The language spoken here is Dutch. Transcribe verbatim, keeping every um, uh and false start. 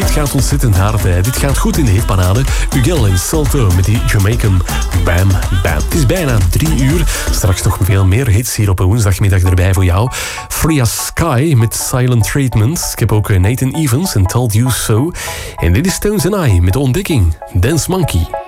dit gaat ontzettend hard. Hè. Dit gaat goed in de hitparade. Ugel en Salto met die Jamaican Bam Bam. Het is bijna drie uur. Straks nog veel meer hits hier op een woensdagmiddag erbij voor jou. Free as Sky met Silent Treatment. Ik heb ook Nathan Evans en Told You So. En dit is Stones and I met de ontdekking Dance Monkey.